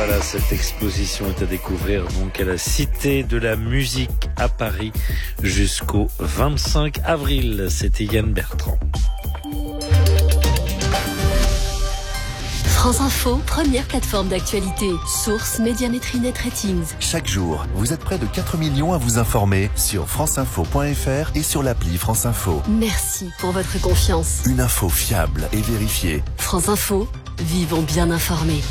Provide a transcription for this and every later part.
Voilà, cette exposition est à découvrir donc à la Cité de la Musique à Paris jusqu'au 25 avril. C'était Yann Bertrand. France Info, première plateforme d'actualité. Source Médiamétrie Net Ratings. Chaque jour, vous êtes près de 4 millions à vous informer sur franceinfo.fr et sur l'appli France Info. Merci pour votre confiance. Une info fiable et vérifiée. France Info, vivons bien informés.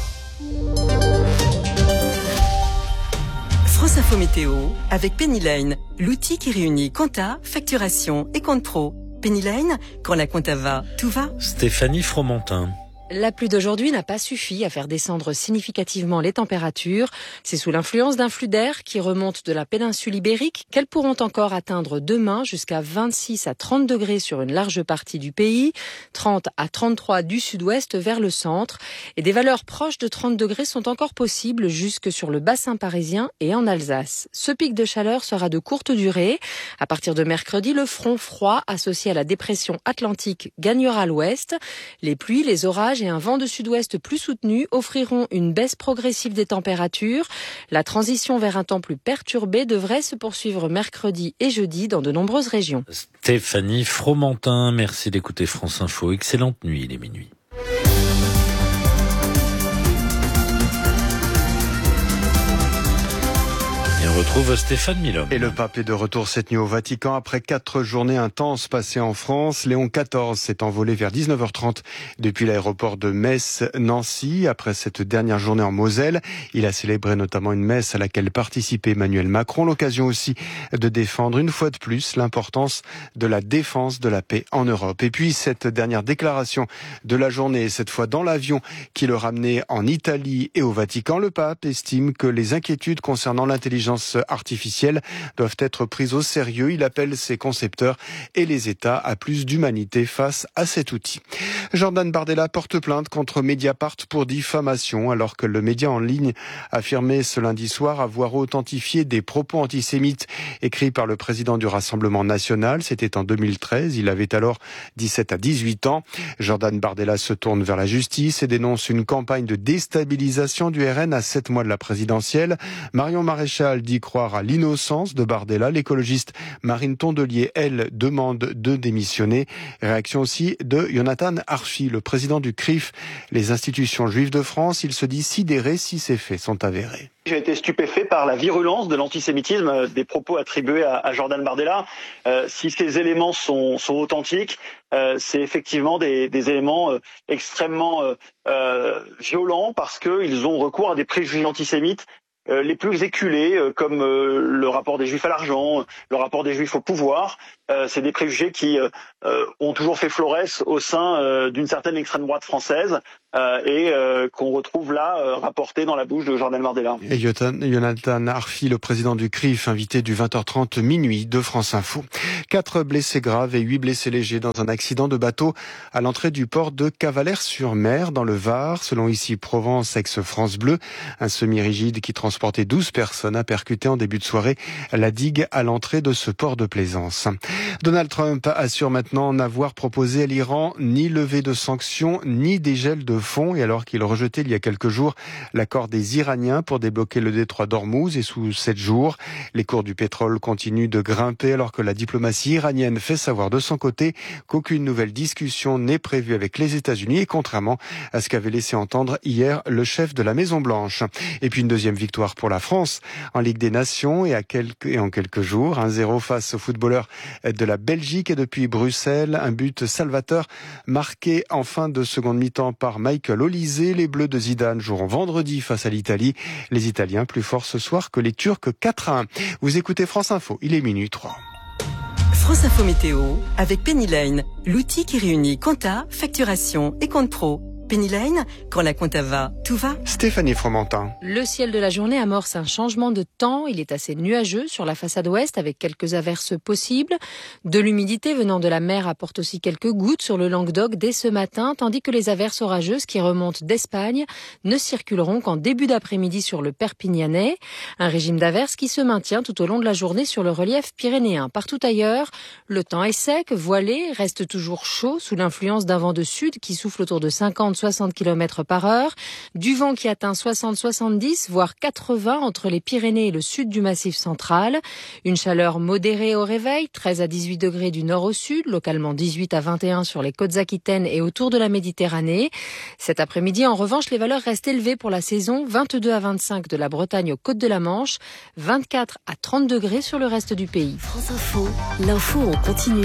France Info Météo avec Penny Lane, l'outil qui réunit compta, facturation et compte pro. Penny Lane, quand la compta va, tout va. Stéphanie Fromentin. La pluie d'aujourd'hui n'a pas suffi à faire descendre significativement les températures. C'est sous l'influence d'un flux d'air qui remonte de la péninsule ibérique qu'elles pourront encore atteindre demain jusqu'à 26 à 30 degrés sur une large partie du pays, 30 à 33 du sud-ouest vers le centre. Et des valeurs proches de 30 degrés sont encore possibles jusque sur le bassin parisien et en Alsace. Ce pic de chaleur sera de courte durée. À partir de mercredi, le front froid associé à la dépression atlantique gagnera l'ouest. Les pluies, les orages et un vent de sud-ouest plus soutenu offriront une baisse progressive des températures. La transition vers un temps plus perturbé devrait se poursuivre mercredi et jeudi dans de nombreuses régions. Stéphanie Fromentin, merci d'écouter France Info. Excellente nuit, il est minuit. On retrouve Stéphane Milhomme. Et le pape est de retour cette nuit au Vatican après 4 journées intenses passées en France. Léon XIV s'est envolé vers 19h30 depuis l'aéroport de Metz-Nancy. Après cette dernière journée en Moselle, il a célébré notamment une messe à laquelle participait Emmanuel Macron. L'occasion aussi de défendre une fois de plus l'importance de la défense de la paix en Europe. Et puis cette dernière déclaration de la journée, cette fois dans l'avion qui le ramenait en Italie et au Vatican, le pape estime que les inquiétudes concernant l'intelligence artificielle doivent être prises au sérieux. Il appelle ses concepteurs et les États à plus d'humanité face à cet outil. Jordan Bardella porte plainte contre Mediapart pour diffamation alors que le média en ligne affirmait ce lundi soir avoir authentifié des propos antisémites écrits par le président du Rassemblement national. C'était en 2013. Il avait alors 17 à 18 ans. Jordan Bardella se tourne vers la justice et dénonce une campagne de déstabilisation du RN à 7 mois de la présidentielle. Marion Maréchal dit croire à l'innocence de Bardella. L'écologiste Marine Tondelier, elle, demande de démissionner. Réaction aussi de Jonathan Arfi, le président du CRIF, les institutions juives de France. Il se dit sidéré si ces faits sont avérés. J'ai été stupéfait par la virulence de l'antisémitisme des propos attribués à Jordan Bardella. Si ces éléments sont authentiques, c'est effectivement des éléments extrêmement violents parce qu'ils ont recours à des préjugés antisémites les plus éculés, comme le rapport des Juifs à l'argent, le rapport des Juifs au pouvoir. C'est des préjugés qui ont toujours fait florès au sein d'une certaine extrême droite française et qu'on retrouve là rapporté dans la bouche de Jordan Bardella. Et Jonathan Arfi, le président du CRIF, invité du 20h30 minuit de France Info. 4 blessés graves et 8 blessés légers dans un accident de bateau à l'entrée du port de Cavalère-sur-Mer dans le Var. Selon ici Provence, ex-France Bleu, un semi-rigide qui transportait 12 personnes a percuté en début de soirée la digue à l'entrée de ce port de plaisance. Donald Trump assure maintenant n'avoir proposé à l'Iran ni levée de sanctions ni dégel de fonds, et alors qu'il rejetait il y a quelques jours l'accord des Iraniens pour débloquer le détroit d'Ormuz et sous 7 jours. Les cours du pétrole continuent de grimper alors que la diplomatie iranienne fait savoir de son côté qu'aucune nouvelle discussion n'est prévue avec les États-Unis, et contrairement à ce qu'avait laissé entendre hier le chef de la Maison-Blanche. Et puis une deuxième victoire pour la France en Ligue des Nations et en quelques jours, 1-0 face aux footballeurs de la Belgique, et depuis Bruxelles, un but salvateur marqué en fin de seconde mi-temps par Michael Olise. Les Bleus de Zidane joueront vendredi face à l'Italie. Les Italiens plus forts ce soir que les Turcs 4-1. Vous écoutez France Info, il est minuit 3. France Info Météo avec Penny Lane, l'outil qui réunit compta, facturation et compte pro. Penny Lane, quand la compta va, tout va. Stéphanie Fromentin. Le ciel de la journée amorce un changement de temps. Il est assez nuageux sur la façade ouest avec quelques averses possibles. De l'humidité venant de la mer apporte aussi quelques gouttes sur le Languedoc dès ce matin, tandis que les averses orageuses qui remontent d'Espagne ne circuleront qu'en début d'après-midi sur le Perpignanais. Un régime d'averses qui se maintient tout au long de la journée sur le relief pyrénéen. Partout ailleurs, le temps est sec, voilé, reste toujours chaud sous l'influence d'un vent de sud qui souffle autour de 50 50-60 km par heure. Du vent qui atteint 60-70, voire 80 entre les Pyrénées et le sud du Massif central. Une chaleur modérée au réveil, 13 à 18 degrés du nord au sud, localement 18 à 21 sur les côtes aquitaines et autour de la Méditerranée. Cet après-midi, en revanche, les valeurs restent élevées pour la saison, 22 à 25 de la Bretagne aux côtes de la Manche, 24 à 30 degrés sur le reste du pays. France Info, l'info en continu.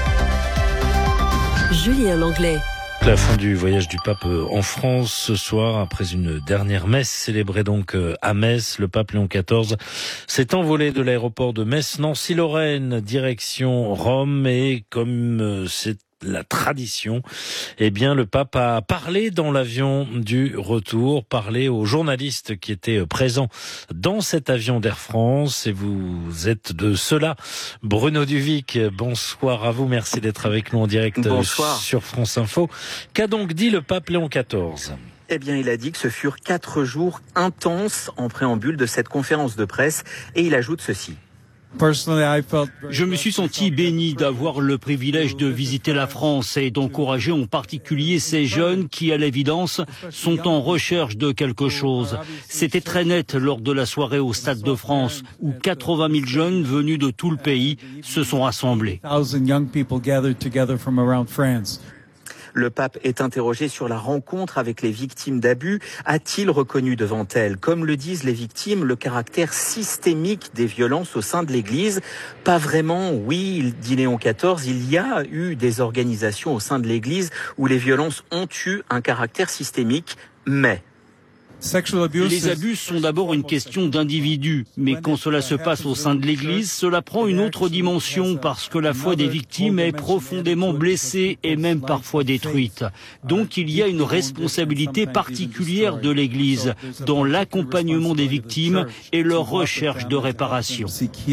Julien Langlais. La fin du voyage du pape en France ce soir, après une dernière messe célébrée donc à Metz. Le pape Léon XIV s'est envolé de l'aéroport de Metz-Nancy-Lorraine, direction Rome, et comme c'est la tradition, eh bien, le pape a parlé dans l'avion du retour, parlé aux journalistes qui étaient présents dans cet avion d'Air France. Et vous êtes de ceux-là. Bruno Duvic, bonsoir à vous. Merci d'être avec nous en direct sur France Info. Qu'a donc dit le pape Léon XIV ? Eh bien, il a dit que ce furent 4 jours intenses en préambule de cette conférence de presse. Et il ajoute ceci. Je me suis senti béni d'avoir le privilège de visiter la France et d'encourager en particulier ces jeunes qui, à l'évidence, sont en recherche de quelque chose. C'était très net lors de la soirée au Stade de France où 80 000 jeunes venus de tout le pays se sont rassemblés. Le pape est interrogé sur la rencontre avec les victimes d'abus. A-t-il reconnu devant elles, comme le disent les victimes, le caractère systémique des violences au sein de l'Église ? Pas vraiment, oui, dit Léon XIV, il y a eu des organisations au sein de l'Église où les violences ont eu un caractère systémique, mais... Les abus sont d'abord une question d'individus, mais quand cela se passe au sein de l'Église, cela prend une autre dimension parce que la foi des victimes est profondément blessée et même parfois détruite. Donc il y a une responsabilité particulière de l'Église dans l'accompagnement des victimes et leur recherche de réparation.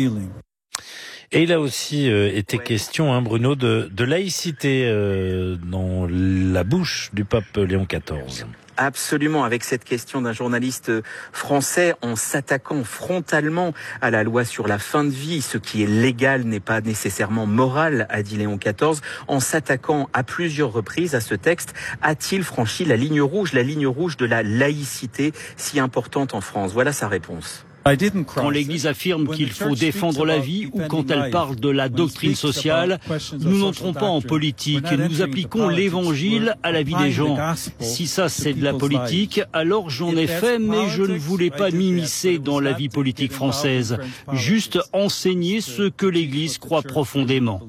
Et il a aussi été question, Bruno, de laïcité dans la bouche du pape Léon XIV. Absolument, avec cette question d'un journaliste français en s'attaquant frontalement à la loi sur la fin de vie. Ce qui est légal n'est pas nécessairement moral, a dit Léon XIV. En s'attaquant à plusieurs reprises à ce texte, a-t-il franchi la ligne rouge de la laïcité si importante en France ? Voilà sa réponse. Quand l'Église affirme qu'il faut défendre la vie ou quand elle parle de la doctrine sociale, nous n'entrons pas en politique, nous appliquons l'Évangile à la vie des gens. Si ça c'est de la politique, alors j'en ai fait, mais je ne voulais pas m'immiscer dans la vie politique française, juste enseigner ce que l'Église croit profondément.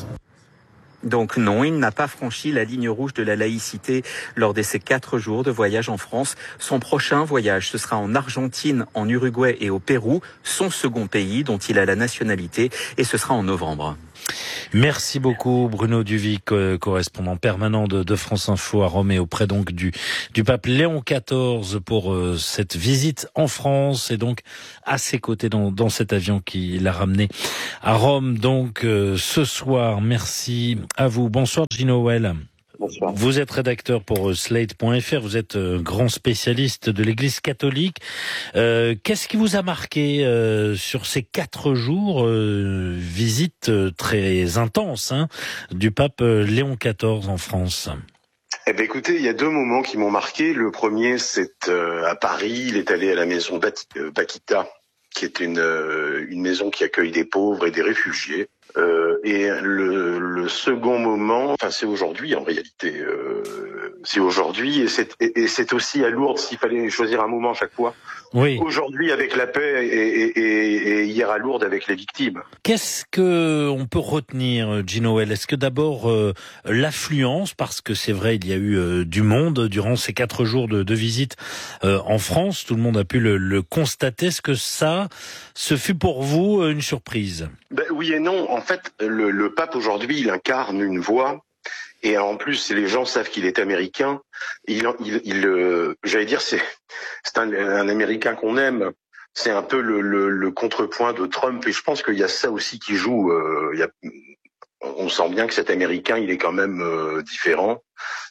Donc non, il n'a pas franchi la ligne rouge de la laïcité lors de ses 4 jours de voyage en France. Son prochain voyage, ce sera en Argentine, en Uruguay et au Pérou, son second pays dont il a la nationalité, et ce sera en novembre. Merci beaucoup Bruno Duvic, correspondant permanent de France Info à Rome et auprès donc du pape Léon XIV pour cette visite en France et donc à ses côtés dans cet avion qui l'a ramené à Rome donc ce soir. Merci à vous. Bonsoir Gino Well. Bonsoir. Vous êtes rédacteur pour Slate.fr, vous êtes grand spécialiste de l'Église catholique. Qu'est-ce qui vous a marqué sur ces 4 jours, visite très intense du pape Léon XIV en France ? Eh ben écoutez, il y a 2 moments qui m'ont marqué. Le premier, c'est à Paris, il est allé à la maison Bakita, qui est une maison qui accueille des pauvres et des réfugiés. Et le second moment, c'est aujourd'hui en réalité, c'est aujourd'hui et c'est aussi à Lourdes s'il fallait choisir un moment à chaque fois. Oui. Aujourd'hui avec la paix et hier à Lourdes avec les victimes. Qu'est-ce que on peut retenir, Gino Well ? Est-ce que d'abord l'affluence, parce que c'est vrai, il y a eu du monde durant ces 4 jours de visite en France, tout le monde a pu le constater. Est-ce que ce fut pour vous une surprise ? Oui et non. En fait, le pape aujourd'hui, il incarne une voix. Et en plus, les gens savent qu'il est américain. J'allais dire, c'est un Américain qu'on aime. C'est un peu le contrepoint de Trump. Et je pense qu'il y a ça aussi qui joue. On sent bien que cet Américain, il est quand même différent.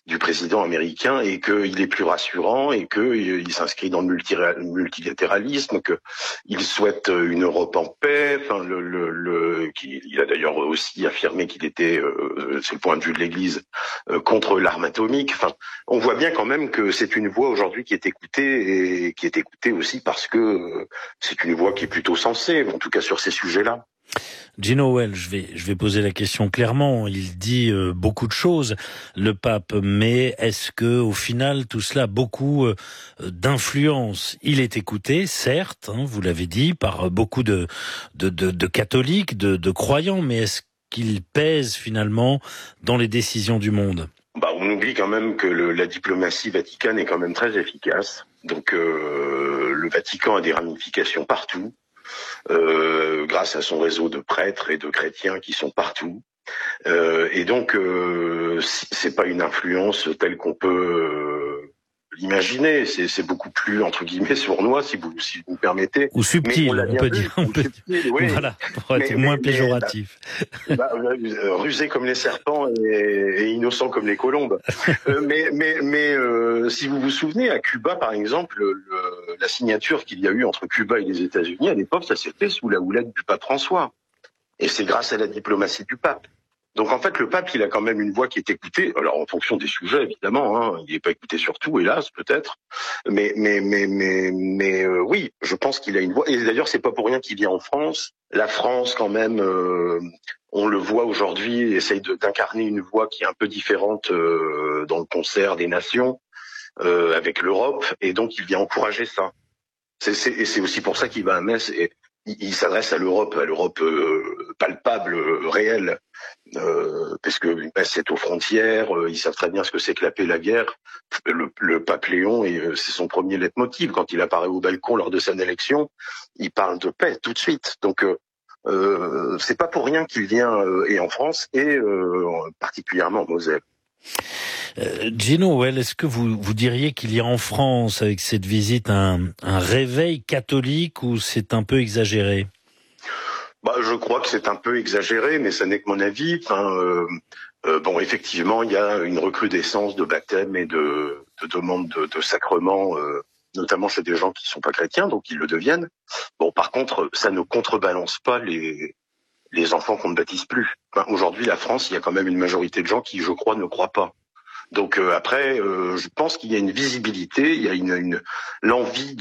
du président américain et qu'il est plus rassurant et qu'il s'inscrit dans le multilatéralisme, qu'il souhaite une Europe en paix. Enfin, il a d'ailleurs aussi affirmé qu'il était, c'est le point de vue de l'Église, contre l'arme atomique. Enfin, on voit bien quand même que c'est une voix aujourd'hui qui est écoutée et qui est écoutée aussi parce que c'est une voix qui est plutôt sensée, en tout cas sur ces sujets-là. Gino Howell, je vais poser la question clairement. Il dit beaucoup de choses, le pape, mais est-ce que au final tout cela a beaucoup d'influence? Il est écouté, certes, vous l'avez dit, par beaucoup de catholiques, de croyants, mais est-ce qu'il pèse finalement dans les décisions du monde? On oublie quand même que la diplomatie vaticane est quand même très efficace. Donc le Vatican a des ramifications partout. Grâce à son réseau de prêtres et de chrétiens qui sont partout. Et donc, c'est pas une influence telle qu'on peut l'imaginer. C'est beaucoup plus, entre guillemets, sournois, si vous me permettez. Ou subtil, on peut dire. Oui. Voilà, pour être moins péjoratif. Rusé comme les serpents et innocent comme les colombes. Si vous vous souvenez, à Cuba, par exemple, la signature qu'il y a eu entre Cuba et les États-Unis, à l'époque, ça s'est fait sous la houlette du pape François. Et c'est grâce à la diplomatie du pape. Donc en fait, le pape, il a quand même une voix qui est écoutée. Alors en fonction des sujets, évidemment, il n'est pas écouté sur tout, hélas, peut-être. Mais oui, je pense qu'il a une voix. Et d'ailleurs, c'est pas pour rien qu'il vient en France. La France, quand même, on le voit aujourd'hui, essaye d'incarner une voix qui est un peu différente dans le concert des nations avec l'Europe. Et donc, il vient encourager ça. C'est aussi pour ça qu'il va à Metz et il s'adresse à l'Europe palpable, réelle. Parce que c'est aux frontières, ils savent très bien ce que c'est que la paix et la guerre. Le pape Léon, c'est son premier leitmotiv. Quand il apparaît au balcon lors de son élection, il parle de paix tout de suite. Donc c'est pas pour rien qu'il vient et en France et particulièrement en Moselle. Gino Howell, est-ce que vous diriez qu'il y a en France, avec cette visite, un réveil catholique ou c'est un peu exagéré? Je crois que c'est un peu exagéré, mais ça n'est que mon avis. Effectivement, il y a une recrudescence de baptême et de demandes de sacrements, notamment chez des gens qui ne sont pas chrétiens, donc ils le deviennent. Par contre, ça ne contrebalance pas les enfants qu'on ne baptise plus. Aujourd'hui, la France, il y a quand même une majorité de gens qui, je crois, ne croient pas. Donc après, je pense qu'il y a une visibilité, il y a l'envie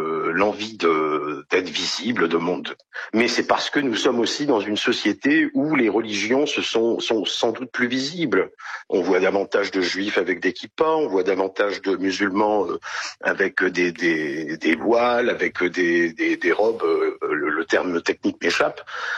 d'être visible, de monde. Mais c'est parce que nous sommes aussi dans une société où les religions sont sans doute plus visibles. On voit davantage de juifs avec des kippas, on voit davantage de musulmans avec des voiles, avec des robes. Le terme technique m'échappe.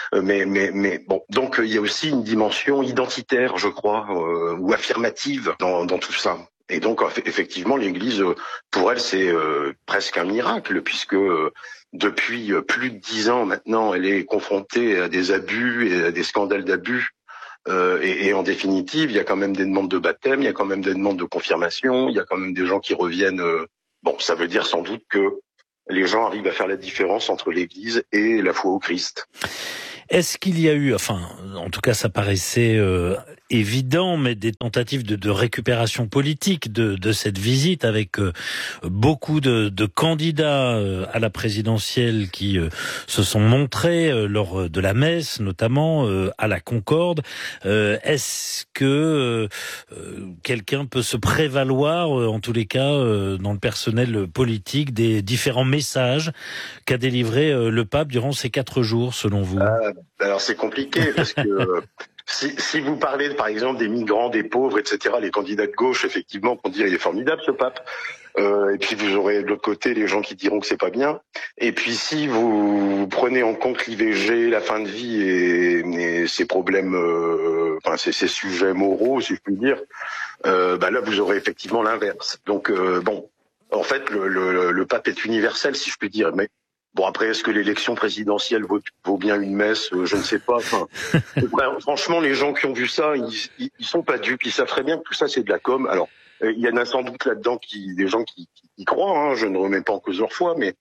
Donc il y a aussi une dimension identitaire, je crois, ou affirmative dans tout ça. Et donc, effectivement, l'Église, pour elle, c'est presque un miracle, puisque depuis plus de 10 ans maintenant, elle est confrontée à des abus et à des scandales d'abus. Et en définitive, il y a quand même des demandes de baptême, il y a quand même des demandes de confirmation, il y a quand même des gens qui reviennent. Ça veut dire sans doute que les gens arrivent à faire la différence entre l'Église et la foi au Christ. Est-ce qu'il y a eu, en tout cas ça paraissait évident, mais des tentatives de récupération politique de cette visite avec beaucoup de candidats à la présidentielle qui se sont montrés lors de la messe, notamment à la Concorde. Est-ce que quelqu'un peut se prévaloir, en tous les cas, dans le personnel politique, des différents messages qu'a délivré le pape durant ces 4 jours, selon vous? Alors c'est compliqué parce que si vous parlez par exemple des migrants, des pauvres, etc., les candidats de gauche, effectivement, vont dire il est formidable ce pape. Et puis vous aurez de l'autre côté les gens qui diront que c'est pas bien. Et puis si vous prenez en compte l'IVG, la fin de vie et ces problèmes, ces sujets moraux, si je puis dire, là vous aurez effectivement l'inverse. Donc en fait le pape est universel, si je puis dire, mais après, est-ce que l'élection présidentielle vaut bien une messe? Je ne sais pas. Franchement, les gens qui ont vu ça, ils sont pas dupes. Ils savent très bien que tout ça, c'est de la com. Alors, il y en a sans doute là-dedans des gens qui y croient. Je ne remets pas en cause leur foi, mais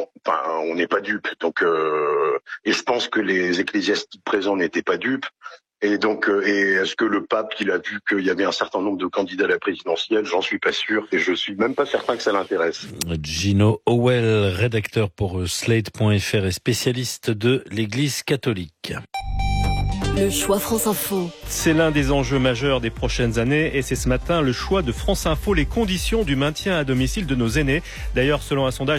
on n'est pas dupes. Donc, et je pense que les ecclésiastiques présents n'étaient pas dupes. Et donc, est-ce que le pape, il a vu qu'il y avait un certain nombre de candidats à la présidentielle? J'en suis pas sûr, et je suis même pas certain que ça l'intéresse. Gino Howell, rédacteur pour Slate.fr et spécialiste de l'Église catholique. Le choix France Info. C'est l'un des enjeux majeurs des prochaines années et c'est ce matin le choix de France Info, les conditions du maintien à domicile de nos aînés. D'ailleurs, selon un sondage,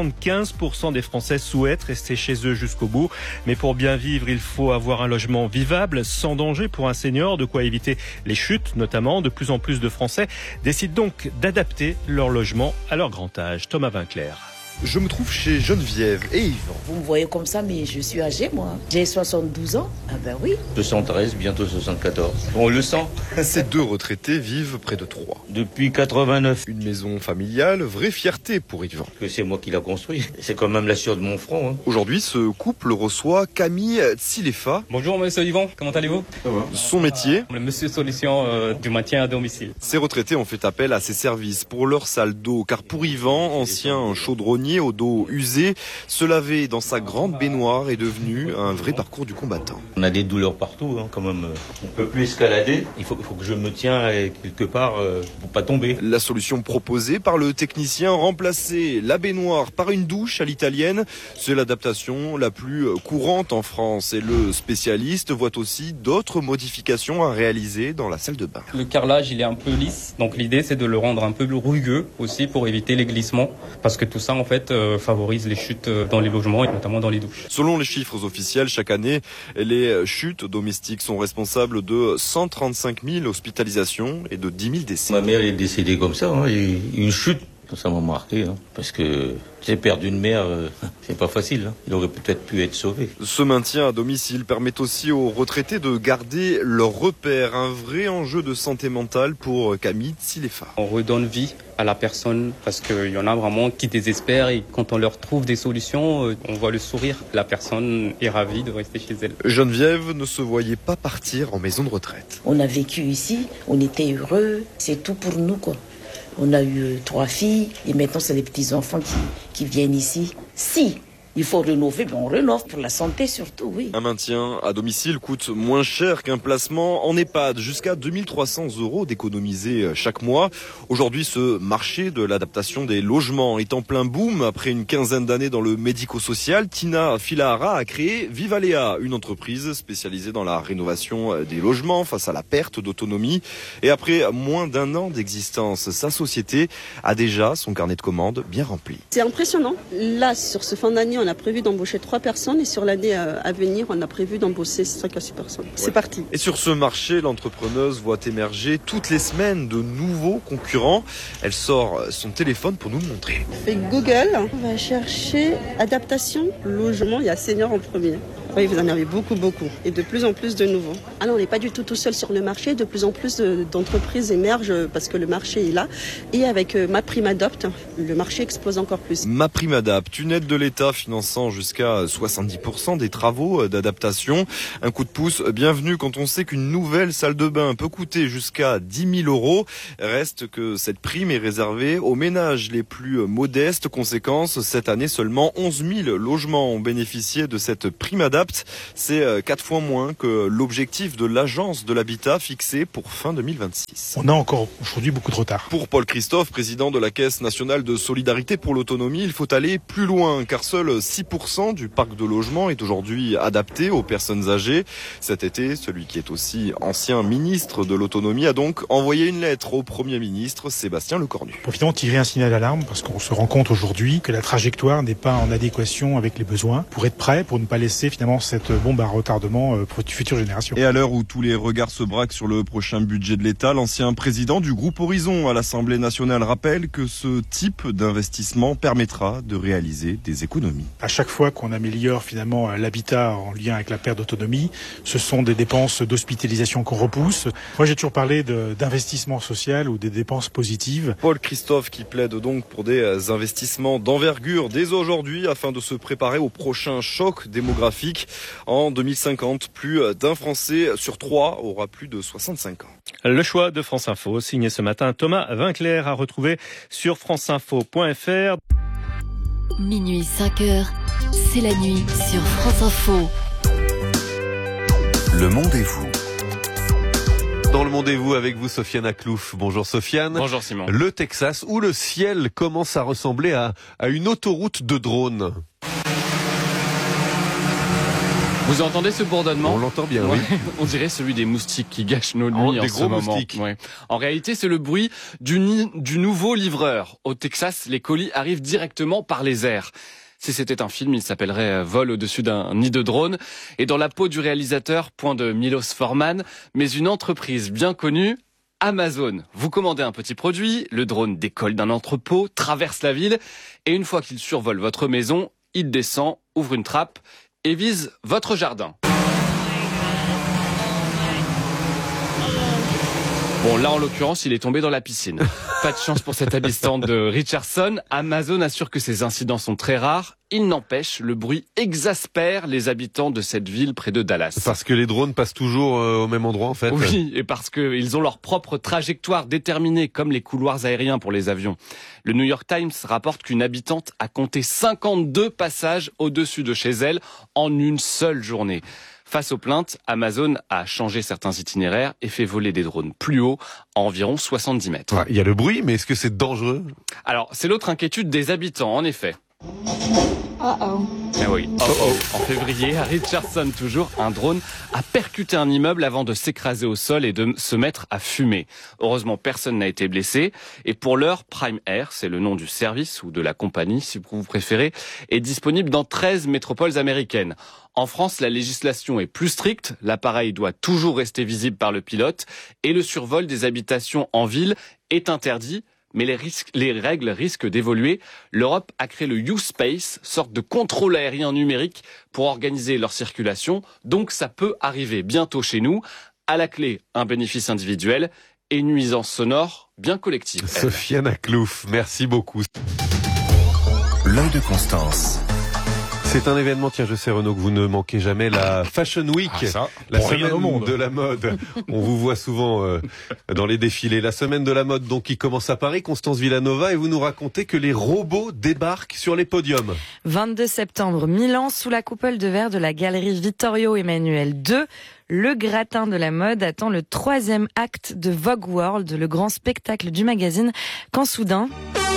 75% des Français souhaitent rester chez eux jusqu'au bout. Mais pour bien vivre, il faut avoir un logement vivable, sans danger pour un senior, de quoi éviter les chutes notamment. De plus en plus de Français décident donc d'adapter leur logement à leur grand âge. Thomas Vinclair. Je me trouve chez Geneviève et Yvan. Vous me voyez comme ça, mais je suis âgée, moi. J'ai 72 ans. Ah ben oui. 73, bientôt 74. On le sent. Ces deux retraités vivent près de Troyes. Depuis 89. Une maison familiale, vraie fierté pour Yvan. Que c'est moi qui l'a construit. C'est quand même la sueur de mon front. Hein. Aujourd'hui, ce couple reçoit Camille Tsilefa. Bonjour, monsieur Yvan. Comment allez-vous? Ça va. Son métier? Le monsieur solution du maintien à domicile. Ces retraités ont fait appel à ses services pour leur salle d'eau, car pour Yvan, ancien chaudronnier au dos usé, se laver dans sa grande baignoire est devenu un vrai parcours du combattant. On a des douleurs partout, hein, quand même. On peut plus escalader. Il faut que je me tiens quelque part pour pas tomber. La solution proposée par le technicien, remplacer la baignoire par une douche à l'italienne, c'est l'adaptation la plus courante en France. Et le spécialiste voit aussi d'autres modifications à réaliser dans la salle de bain. Le carrelage, il est un peu lisse. Donc l'idée, c'est de le rendre un peu rugueux aussi pour éviter les glissements. Parce que tout ça, en fait, favorise les chutes dans les logements et notamment dans les douches. Selon les chiffres officiels, chaque année, les chutes domestiques sont responsables de 135 000 hospitalisations et de 10 000 décès. Ma mère est décédée comme ça, hein, et une chute. Ça m'a marqué, hein, parce que perdre une mère, c'est pas facile. Hein. Il aurait peut-être pu être sauvé. Ce maintien à domicile permet aussi aux retraités de garder leurs repères. Un vrai enjeu de santé mentale pour Camille Tsilefa. On redonne vie à la personne parce qu'il y en a vraiment qui désespèrent et quand on leur trouve des solutions, on voit le sourire. La personne est ravie de rester chez elle. Geneviève ne se voyait pas partir en maison de retraite. On a vécu ici, on était heureux, c'est tout pour nous, quoi. On a eu 3 filles et maintenant c'est les petits-enfants qui viennent ici. Si il faut rénover, on rénove pour la santé surtout, oui. Un maintien à domicile coûte moins cher qu'un placement en EHPAD, jusqu'à 2300 € d'économiser chaque mois. Aujourd'hui, ce marché de l'adaptation des logements est en plein boom. Après une quinzaine d'années dans le médico-social, Tina Filahara a créé Vivalea, une entreprise spécialisée dans la rénovation des logements face à la perte d'autonomie. Et après moins d'1 an d'existence, sa société a déjà son carnet de commandes bien rempli. C'est impressionnant. Là, sur ce fin d'année, on a prévu d'embaucher 3 personnes et sur l'année à venir, on a prévu d'embaucher 5 à 6 personnes. C'est parti. Et sur ce marché, l'entrepreneuse voit émerger toutes les semaines de nouveaux concurrents. Elle sort son téléphone pour nous le montrer. On fait Google, on va chercher adaptation, logement, il y a senior en premier. Oui, vous en avez beaucoup. Et de plus en plus de nouveaux. Alors, on n'est pas du tout seul sur le marché. De plus en plus d'entreprises émergent parce que le marché est là. Et avec MaPrimeAdapt, le marché explose encore plus. MaPrimeAdapt, une aide de l'État finançant jusqu'à 70% des travaux d'adaptation. Un coup de pouce bienvenu quand on sait qu'une nouvelle salle de bain peut coûter jusqu'à 10 000 €. Reste que cette prime est réservée aux ménages les plus modestes. Conséquence, cette année, seulement 11 000 logements ont bénéficié de cette PrimeAdapt. C'est 4 fois moins que l'objectif de l'agence de l'habitat fixé pour fin 2026. On a encore aujourd'hui beaucoup de retard. Pour Paul Christophe, président de la Caisse nationale de solidarité pour l'autonomie, il faut aller plus loin car seul 6% du parc de logement est aujourd'hui adapté aux personnes âgées. Cet été, celui qui est aussi ancien ministre de l'autonomie a donc envoyé une lettre au Premier ministre Sébastien Lecornu. Pour finalement tirer un signal d'alarme parce qu'on se rend compte aujourd'hui que la trajectoire n'est pas en adéquation avec les besoins pour être prêt, pour ne pas laisser finalement cette bombe à retardement pour les futures générations. Et à l'heure où tous les regards se braquent sur le prochain budget de l'État, l'ancien président du groupe Horizon à l'Assemblée nationale rappelle que ce type d'investissement permettra de réaliser des économies. À chaque fois qu'on améliore finalement l'habitat en lien avec la perte d'autonomie, ce sont des dépenses d'hospitalisation qu'on repousse. Moi j'ai toujours parlé d'investissement social ou des dépenses positives. Paul Christophe qui plaide donc pour des investissements d'envergure dès aujourd'hui afin de se préparer au prochain choc démographique. En 2050, plus d'un Français sur 3 aura plus de 65 ans. Le choix de France Info, signé ce matin Thomas Vinclair, à retrouver sur franceinfo.fr. Minuit 5h, c'est la nuit sur France Info. Le monde et vous. Dans le monde et vous, avec vous, Sofiane Aklouf. Bonjour Sofiane. Bonjour Simon. Le Texas, où le ciel commence à ressembler à une autoroute de drones. Vous entendez ce bourdonnement ? On l'entend bien, oui. On dirait celui des moustiques qui gâchent nos nuits en ce moment. Des gros moustiques. Ouais. En réalité, c'est le bruit du nouveau livreur. Au Texas, les colis arrivent directement par les airs. Si c'était un film, il s'appellerait Vol au-dessus d'un nid de drone. Et dans la peau du réalisateur, point de Milos Forman, mais une entreprise bien connue, Amazon. Vous commandez un petit produit, le drone décolle d'un entrepôt, traverse la ville, et une fois qu'il survole votre maison, il descend, ouvre une trappe et vise votre jardin. Bon, là, en l'occurrence, il est tombé dans la piscine. Pas de chance pour cet habitant de Richardson. Amazon assure que ces incidents sont très rares. Il n'empêche, le bruit exaspère les habitants de cette ville près de Dallas. Parce que les drones passent toujours au même endroit, en fait. Oui, et parce qu'ils ont leur propre trajectoire déterminée, comme les couloirs aériens pour les avions. Le New York Times rapporte qu'une habitante a compté 52 passages au-dessus de chez elle en une seule journée. Face aux plaintes, Amazon a changé certains itinéraires et fait voler des drones plus haut, à environ 70 mètres. Ouais, il y a le bruit, mais est-ce que c'est dangereux ? Alors, c'est l'autre inquiétude des habitants, en effet. Uh-oh. Eh oui, En février, à Richardson toujours, un drone a percuté un immeuble avant de s'écraser au sol et de se mettre à fumer. Heureusement, personne n'a été blessé. Et pour l'heure, Prime Air, c'est le nom du service ou de la compagnie, si vous préférez, est disponible dans 13 métropoles américaines. En France, la législation est plus stricte. L'appareil doit toujours rester visible par le pilote et le survol des habitations en ville est interdit. Mais les règles risquent d'évoluer. L'Europe a créé le U-Space, sorte de contrôle aérien numérique pour organiser leur circulation. Donc ça peut arriver bientôt chez nous. À la clé, un bénéfice individuel et une nuisance sonore bien collective. Sofiane Aklouf, merci beaucoup. L'œil de Constance. C'est un événement, tiens, je sais Renaud, que vous ne manquez jamais, la Fashion Week, la semaine de la mode. On vous voit souvent dans les défilés. La semaine de la mode donc qui commence à Paris, Constance Villanova, et vous nous racontez que les robots débarquent sur les podiums. 22 septembre, Milan, sous la coupole de verre de la galerie Vittorio Emanuele II. Le gratin de la mode attend le 3e acte de Vogue World, le grand spectacle du magazine, quand soudain...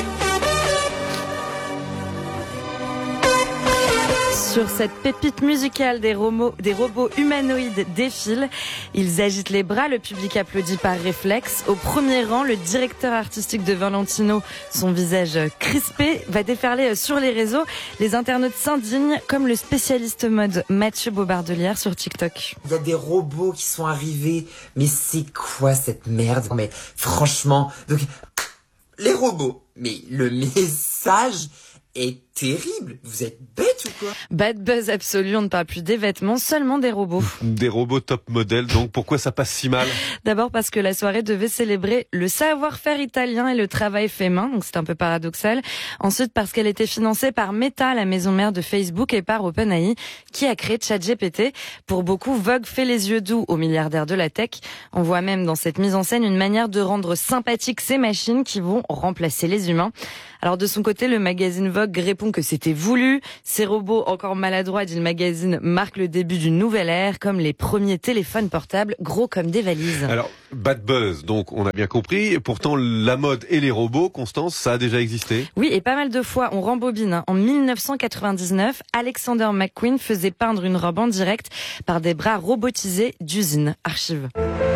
Sur cette pépite musicale, des robots humanoïdes défilent. Ils agitent les bras, le public applaudit par réflexe. Au premier rang, le directeur artistique de Valentino, son visage crispé, va déferler sur les réseaux. Les internautes s'indignent, comme le spécialiste mode Mathieu Bobardelière sur TikTok. Il y a des robots qui sont arrivés, mais c'est quoi cette merde ? Mais franchement, donc, les robots, mais le message est terrible. Vous êtes bête ou quoi ? Bad buzz absolu, on ne parle plus des vêtements, seulement des robots. Des robots top modèle, donc pourquoi ça passe si mal ? D'abord parce que la soirée devait célébrer le savoir-faire italien et le travail fait main, donc c'est un peu paradoxal. Ensuite parce qu'elle était financée par Meta, la maison mère de Facebook, et par OpenAI, qui a créé ChatGPT. Pour beaucoup, Vogue fait les yeux doux aux milliardaires de la tech. On voit même dans cette mise en scène une manière de rendre sympathiques ces machines qui vont remplacer les humains. Alors de son côté, le magazine Vogue répond que c'était voulu. Ces robots encore maladroits, dit le magazine, marquent le début d'une nouvelle ère, comme les premiers téléphones portables, gros comme des valises. Alors, bad buzz, donc on a bien compris. Pourtant, la mode et les robots, Constance, ça a déjà existé ? Oui, et pas mal de fois. On rembobine. En 1999, Alexander McQueen faisait peindre une robe en direct par des bras robotisés d'usine. Archive.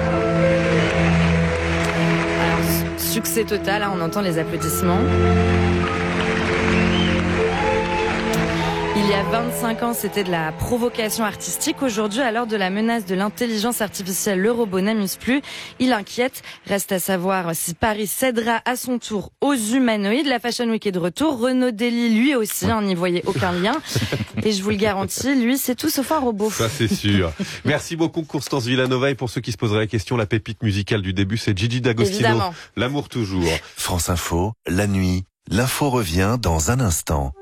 Alors, succès total, hein, on entend les applaudissements. Il y a 25 ans, c'était de la provocation artistique. Aujourd'hui, à l'heure de la menace de l'intelligence artificielle, le robot n'amuse plus. Il inquiète. Reste à savoir si Paris cédera à son tour aux humanoïdes. La Fashion Week est de retour. Renaud Dely, lui aussi, on n'y voyait aucun lien. Et je vous le garantis, lui, c'est tout sauf un robot. Ça, c'est sûr. Merci beaucoup, Constance Villanova. Et pour ceux qui se poseraient la question, la pépite musicale du début, c'est Gigi D'Agostino. Évidemment. L'amour toujours. France Info, la nuit, l'info revient dans un instant.